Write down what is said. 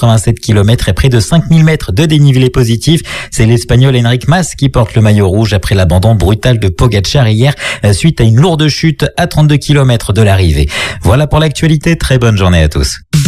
87 km et près de 5000 mètres de dénivelé positif. C'est l'Espagnol Enric Mas qui porte le maillot rouge après l'abandon brutal de Pogačar hier suite à une lourde chute à 32 km de l'arrivée. Voilà pour l'actualité. Très bonne journée à tous.